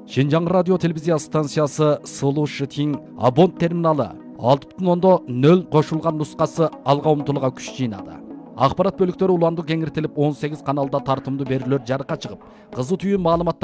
Шинжаң радио телевизия станциясы Сылу Шытин абон терминалы 6.0 қошылған нұсқасы алға ұмтылуға күш жинады. Ақпарат бөліктері уланды кеңіртіліп 18 каналда тартымды берілер жарыққа шығып, қызу түйін маалыматтар